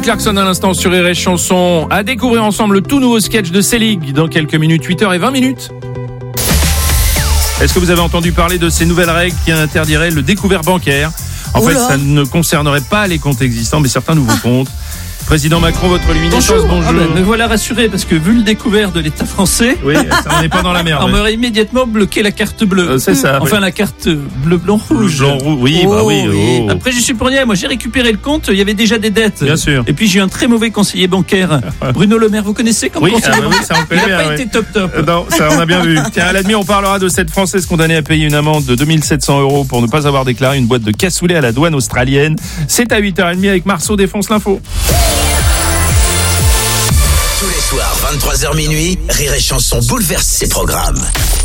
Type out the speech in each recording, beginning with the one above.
Clarkson à l'instant sur Rire et Chanson. À découvrir ensemble le tout nouveau sketch de Selig dans quelques minutes, 8h20. Est-ce que vous avez entendu parler de ces nouvelles règles qui interdiraient le découvert bancaire ? En fait, ça ne concernerait pas les comptes existants, mais certains nouveaux comptes. Président Macron, votre luminescence, bonjour. Ah ben, me voilà rassuré parce que vu le découvert de l'État français, oui, ça, on n'est pas dans la merde. On m'aurait immédiatement bloqué la carte bleue. C'est ça. Enfin, la carte bleu, blanc, rouge. Blanc, rouge. Oui, bah oui. Oh. Après, je suis pour rien. Moi, j'ai récupéré le compte. Il y avait déjà des dettes. Bien sûr. Et puis, j'ai eu un très mauvais conseiller bancaire. Bruno Le Maire, vous connaissez comme conseiller bancaire? Oui, ça on connaît Il n'a bien, pas été top. Non, ça on a bien vu. Tiens, à la demi, on parlera de cette Française condamnée à payer une amende de 2700 € pour ne pas avoir déclaré une boîte de cassoulet à la douane australienne. C'est à 8h30 avec Marceau défonce l'info. Tous les soirs, 23h minuit, Rire et Chanson bouleverse ses programmes.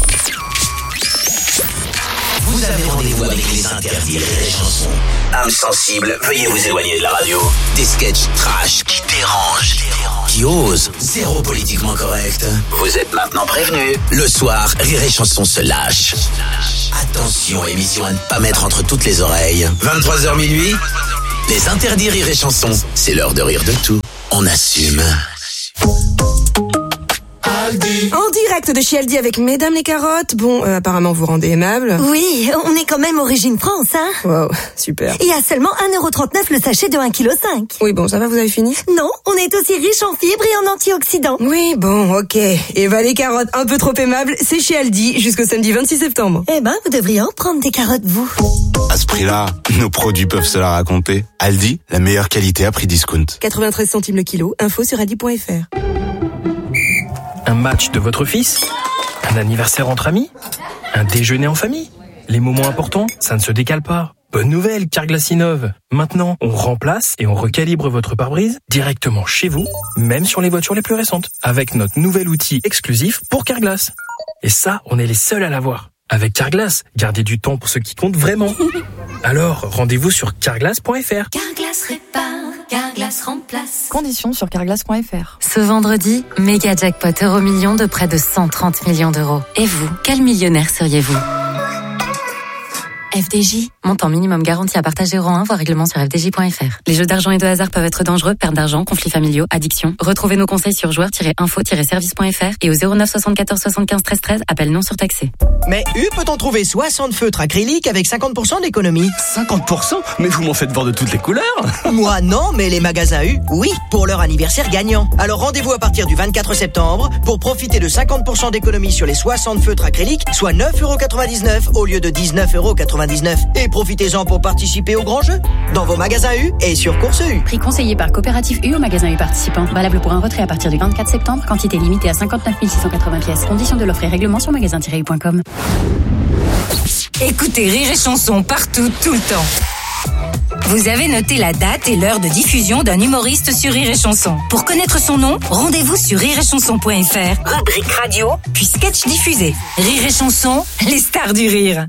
Vous avez rendez-vous avec les interdits Rire et Chanson. Âme sensible, veuillez vous éloigner de la radio. Des sketchs trash qui dérangent, qui osent. Zéro politiquement correct. Vous êtes maintenant prévenus. Le soir, Rire et Chanson se lâche. Attention, émission à ne pas mettre entre toutes les oreilles. 23h minuit, les interdits Rire et Chanson. C'est l'heure de rire de tout. On assume. En direct de chez Aldi avec Mesdames les carottes. Bon, apparemment vous rendez aimable. Oui, on est quand même origine France, hein. Wow, super. Et à seulement 1,39€ le sachet de 1,5 kg. Oui, bon, ça va, vous avez fini? Non, on est aussi riche en fibres et en antioxydants. Oui, bon, ok. Et bah les carottes un peu trop aimables, c'est chez Aldi jusqu'au samedi 26 septembre. Eh ben, vous devriez en prendre des carottes, vous. À ce prix-là, nos produits peuvent se la raconter. Aldi, la meilleure qualité à prix discount. 93 centimes le kilo, info sur aldi.fr. Un match de votre fils ? Un anniversaire entre amis ? Un déjeuner en famille ? Les moments importants, ça ne se décale pas. Bonne nouvelle, Carglass innove. Maintenant, on remplace et on recalibre votre pare-brise directement chez vous, même sur les voitures les plus récentes, avec notre nouvel outil exclusif pour Carglass. Et ça, on est les seuls à l'avoir. Avec Carglass, gardez du temps pour ce qui compte vraiment. Alors, rendez-vous sur carglass.fr. Carglass répare, Carglass remplace. Conditions sur carglass.fr. Ce vendredi, méga jackpot euro-million de près de 130 millions d'euros. Et vous, quel millionnaire seriez-vous ? FDJ, montant minimum garanti à partager euro 1, voire règlement sur fdj.fr. Les jeux d'argent et de hasard peuvent être dangereux, perte d'argent, conflits familiaux, addiction. Retrouvez nos conseils sur joueurs-info-service.fr et au 09 74 75 13 13, appel non surtaxé. Mais U peut-on trouver 60 feutres acryliques avec 50% d'économie. 50%? Mais vous m'en faites voir de toutes les couleurs. Moi non, mais les magasins U, oui, pour leur anniversaire gagnant. Alors rendez-vous à partir du 24 septembre pour profiter de 50% d'économie sur les 60 feutres acryliques, soit 9,99€ au lieu de 19,99€. Et profitez-en pour participer au grand jeu dans vos magasins U et sur Course U. Prix conseillé par Coopérative U au magasin U participant. Valable pour un retrait à partir du 24 septembre. Quantité limitée à 59 680 pièces. Conditions de l'offre et règlement sur magasin-u.com. Écoutez Rire et Chanson partout, tout le temps. Vous avez noté la date et l'heure de diffusion d'un humoriste sur Rire et Chanson. Pour connaître son nom, rendez-vous sur rireetchanson.fr. Rubrique radio, puis sketch diffusé. Rire et Chanson, les stars du rire.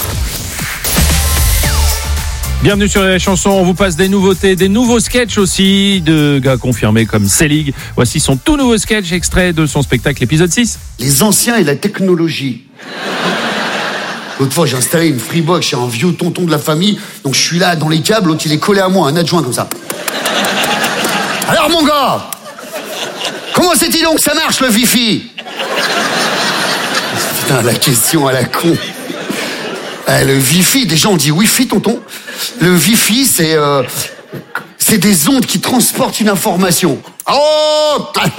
Bienvenue sur les chansons, on vous passe des nouveautés, des nouveaux sketchs aussi, de gars confirmés comme Selig. Voici son tout nouveau sketch, extrait de son spectacle épisode 6. Les anciens et la technologie. L'autre fois, j'ai installé une Freebox chez un vieux tonton de la famille, donc je suis là dans les câbles, l'autre il est collé à moi, un adjoint comme ça. Alors mon gars, comment c'est-il donc que ça marche le Wi-Fi ? Putain, la question à la con. Le Wi-Fi, déjà on dit Wi-Fi tonton. Le Wi-Fi c'est des ondes qui transportent une information. Oh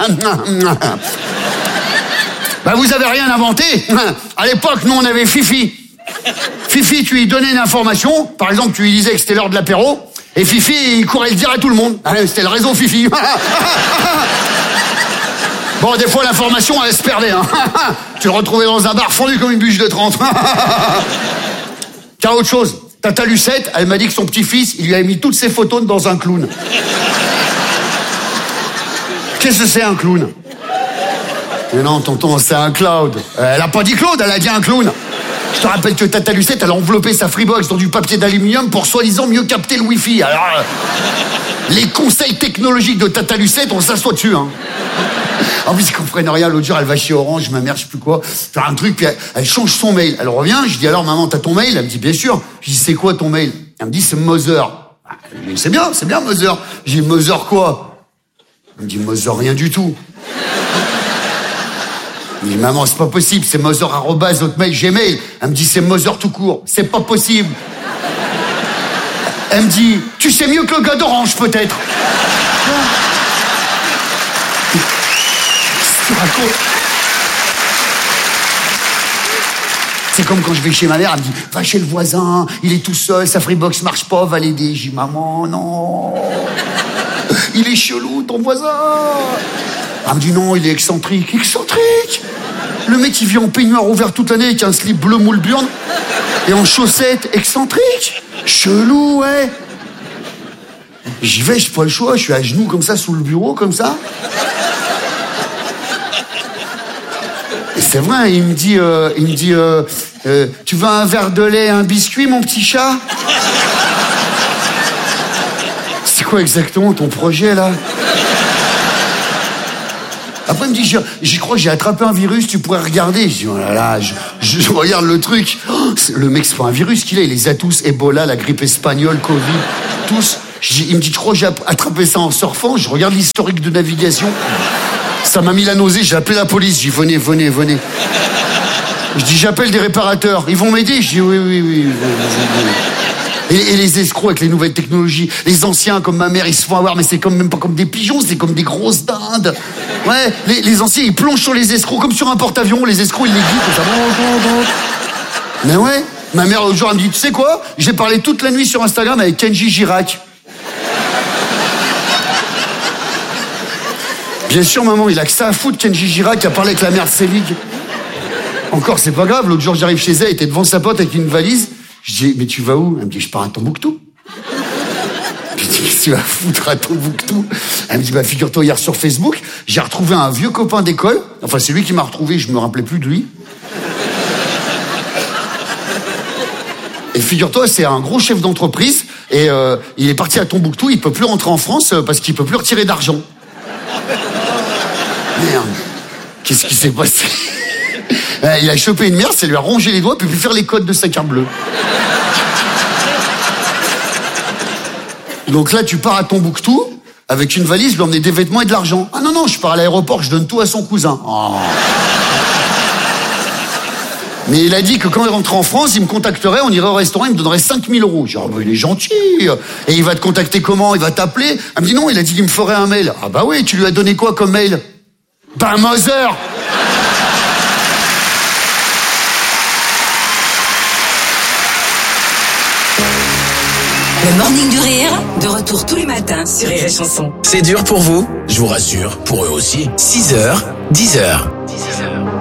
bah vous avez rien inventé. À l'époque nous on avait Fifi. Fifi tu lui donnais une information, par exemple tu lui disais que c'était l'heure de l'apéro, et Fifi il courait le dire à tout le monde. C'était le réseau Fifi. Bon, des fois, l'information, elle se perdait. Hein. Tu le retrouvais dans un bar fondu comme une bûche de 30. Tiens, autre chose. Tata Lucette, elle m'a dit que son petit-fils, il lui avait mis toutes ses photos dans un clown. Qu'est-ce que c'est un clown ? Mais non, tonton, c'est un cloud. Elle a pas dit Claude, elle a dit un clown. Je te rappelle que Tata Lucette, elle a enveloppé sa Freebox dans du papier d'aluminium pour soi-disant mieux capter le Wi-Fi. Alors, les conseils technologiques de Tata Lucette, on s'assoit dessus, hein. En plus, ils comprennent rien. L'autre jour, elle va chez Orange, ma mère, je sais plus quoi, faire un truc, puis elle change son mail. Elle revient, je dis alors, maman, t'as ton mail ? Elle me dit, bien sûr. Je dis, c'est quoi ton mail ? Elle me dit, c'est Mother. C'est bien, Mother. J'ai dit, Mother quoi? Elle me dit, Mother rien du tout. Je dis, maman, c'est pas possible, c'est Mother@hotmail, Elle me dit, c'est Mother tout court. C'est pas possible. Elle me dit, tu sais mieux que le gars d'Orange, peut-être. Qu'est-ce que tu racontes? C'est comme quand je vais chez ma mère, elle me dit, va chez le voisin, il est tout seul, sa Freebox marche pas, va l'aider. Je dis, maman, non. Il est chelou, ton voisin. Elle me dit, non, il est excentrique. Excentrique? Le mec, il vient en peignoir ouvert toute l'année avec un slip bleu moule burne et en chaussettes. Excentrique? Chelou, ouais. J'y vais, j'ai pas le choix, je suis à genoux comme ça, sous le bureau, comme ça. Et c'est vrai, il me dit, tu veux un verre de lait, un biscuit, mon petit chat? C'est quoi exactement ton projet, là? Après, il me dit, j'y crois que j'ai attrapé un virus, tu pourrais regarder. Je dis, oh là là, je regarde le truc. Oh, le mec, c'est pas un virus qu'il a, il les a tous. Ebola, la grippe espagnole, Covid, tous. Il me dit, je crois que j'ai attrapé ça en surfant. Je regarde l'historique de navigation. Ça m'a mis la nausée, j'ai appelé la police. Je dis, venez. Je dis, j'appelle des réparateurs. Ils vont m'aider? Je dis, oui. Et les escrocs avec les nouvelles technologies, les anciens comme ma mère, ils se font avoir, mais c'est même pas comme des pigeons, c'est comme des grosses dindes. Ouais, les anciens, ils plongent sur les escrocs comme sur un porte-avions, les escrocs, ils les guident comme ça. Mais ouais, ma mère l'autre jour, elle me dit, tu sais quoi? J'ai parlé toute la nuit sur Instagram avec Kenji Girac. Bien sûr, maman, il a que ça à foutre, Kenji Girac, a parlé avec la mère de Selig. Encore, c'est pas grave, l'autre jour, j'arrive chez elle, elle était devant sa pote avec une valise. Je dis, mais tu vas où? Elle me dit, je pars à Tombouctou. Je dis, qu'est-ce que tu vas foutre à Tombouctou? Elle me dit, bah, figure-toi, hier sur Facebook, j'ai retrouvé un vieux copain d'école. Enfin, c'est lui qui m'a retrouvé, je me rappelais plus de lui. Et figure-toi, c'est un gros chef d'entreprise, et il est parti à Tombouctou, il peut plus rentrer en France parce qu'il peut plus retirer d'argent. Merde. Qu'est-ce qui s'est passé? Il a chopé une merde, ça lui a rongé les doigts, puis pu faire les codes de sa carte bleue. Donc là, tu pars à Tombouctou, avec une valise, lui emmener des vêtements et de l'argent. Ah non, je pars à l'aéroport, je donne tout à son cousin. Oh. Mais il a dit que quand il rentrait en France, il me contacterait, on irait au restaurant, il me donnerait 5 000 €. J'ai dit, il est gentil. Et il va te contacter comment? Il va t'appeler? Elle me dit non, il a dit qu'il me ferait un mail. Ah bah oui, tu lui as donné quoi comme mail? Ben Mother. Le Morning du Rire, de retour tous les matins sur Rire et Chanson. C'est dur pour vous? Je vous rassure, pour eux aussi. 6h, 10h.